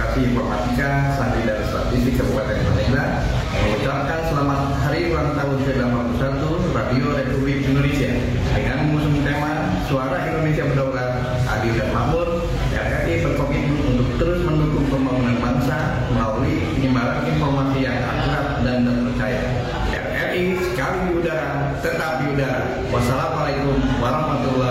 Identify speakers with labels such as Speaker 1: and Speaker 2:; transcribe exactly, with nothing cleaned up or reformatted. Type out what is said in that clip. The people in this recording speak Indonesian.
Speaker 1: Operasi Informatika, Sandi dan Statistik Kabupaten Pandeglang mengucapkan selamat hari ulang tahun ke delapan puluh satu Radio Republik Indonesia dengan mengusung tema Suara Indonesia Berdaulat, Adil dan Makmur. R R I berkomitmen untuk terus mendukung pembangunan bangsa melalui penyebaran informasi yang akurat dan terpercaya. R R I sekali di udara, tetap di udara. Wassalamualaikum warahmatullahi